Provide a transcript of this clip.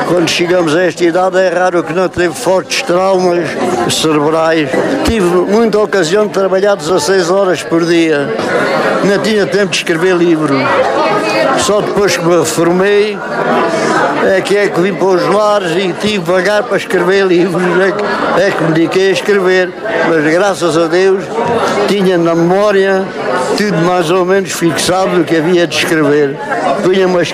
Quando chegamos a esta idade é raro que não teve fortes traumas cerebrais. Tive muita ocasião de trabalhar 16 horas por dia. Não tinha tempo de escrever livro. Só depois que me reformei é que vim para os lares e tive vagar para escrever livros. É que me dediquei a escrever. Mas graças a Deus tinha na memória tudo mais ou menos fixado do que havia de escrever. Punha umas